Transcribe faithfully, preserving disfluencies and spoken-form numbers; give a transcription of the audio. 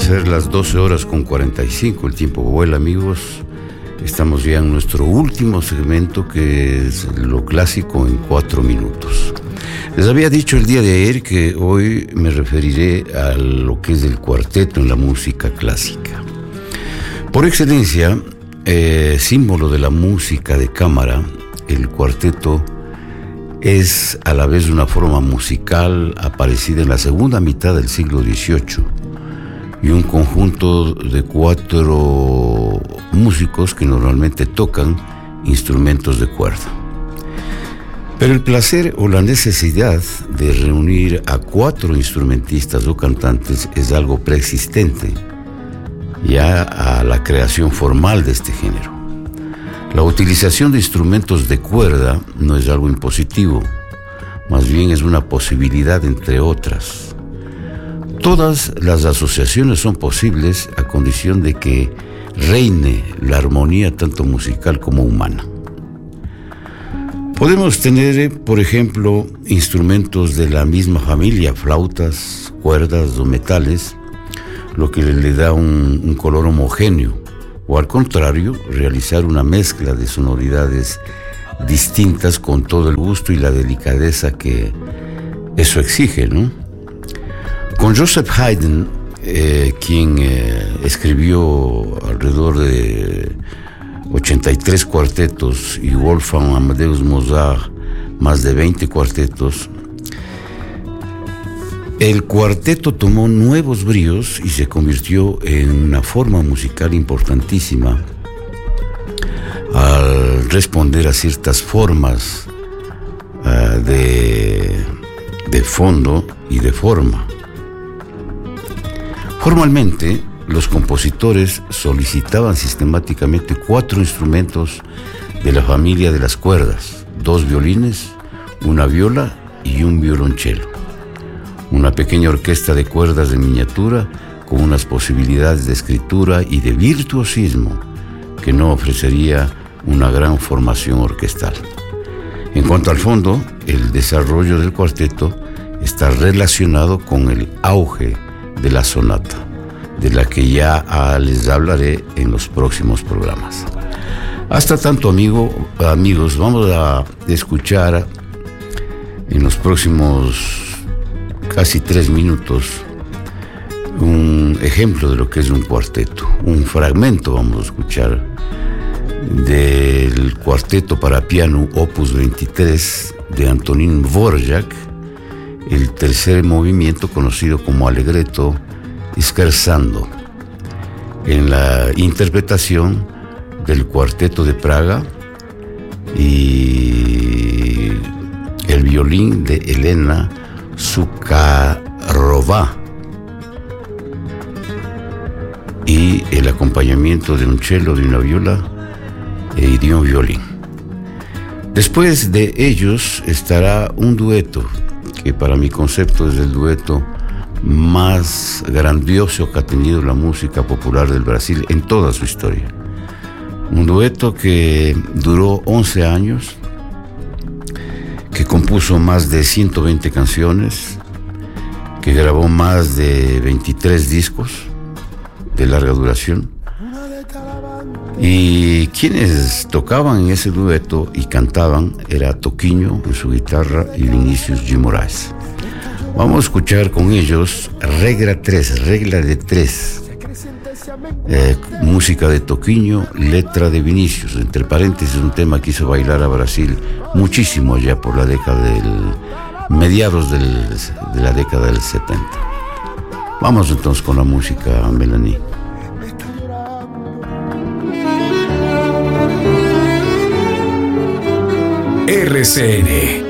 ser las doce horas con cuarenta y cinco, el tiempo vuela, amigos. Estamos ya en nuestro último segmento, que es lo clásico en cuatro minutos. Les había dicho el día de ayer que hoy me referiré a lo que es el cuarteto en la música clásica. Por excelencia, eh, símbolo de la música de cámara, el cuarteto es a la vez una forma musical aparecida en la segunda mitad del siglo dieciocho y un conjunto de cuatro músicos que normalmente tocan instrumentos de cuerda. Pero el placer o la necesidad de reunir a cuatro instrumentistas o cantantes es algo preexistente ya a la creación formal de este género. La utilización de instrumentos de cuerda no es algo impositivo, más bien es una posibilidad entre otras. Todas las asociaciones son posibles a condición de que reine la armonía tanto musical como humana. Podemos tener, por ejemplo, instrumentos de la misma familia, flautas, cuerdas o metales, lo que le da un, un color homogéneo, o al contrario, realizar una mezcla de sonoridades distintas con todo el gusto y la delicadeza que eso exige, ¿no? Con Joseph Haydn, eh, quien eh, escribió alrededor de ochenta y tres cuartetos, y Wolfgang Amadeus Mozart más de veinte cuartetos, el cuarteto tomó nuevos bríos y se convirtió en una forma musical importantísima al responder a ciertas formas uh, de, de fondo y de forma. Formalmente, los compositores solicitaban sistemáticamente cuatro instrumentos de la familia de las cuerdas, dos violines, una viola y un violonchelo. Una pequeña orquesta de cuerdas de miniatura con unas posibilidades de escritura y de virtuosismo que no ofrecería una gran formación orquestal. En cuanto al fondo, el desarrollo del cuarteto está relacionado con el auge de la sonata, de la que ya ah, les hablaré en los próximos programas. Hasta tanto, amigo, amigos, vamos a escuchar en los próximos casi tres minutos un ejemplo de lo que es un cuarteto, un fragmento vamos a escuchar del cuarteto para piano opus veintitrés de Antonín Dvorak, el tercer movimiento conocido como Allegretto Scherzando, en la interpretación del Cuarteto de Praga y el violín de Elena Sukharova y el acompañamiento de un cello, de una viola y de un violín. Después de ellos estará un dueto que para mi concepto es el dueto más grandioso que ha tenido la música popular del Brasil en toda su historia. Un dueto que duró once años, que compuso más de ciento veinte canciones, que grabó más de veintitrés discos de larga duración. Y quienes tocaban en ese dueto y cantaban era Toquinho en su guitarra y Vinícius G. Moraes. Vamos a escuchar con ellos Regla tres, regla de tres. Eh, música de Toquinho, letra de Vinícius. Entre paréntesis, un tema que hizo bailar a Brasil muchísimo allá por la década del... mediados del, de la década del setenta. Vamos entonces con la música, Melanie. R C N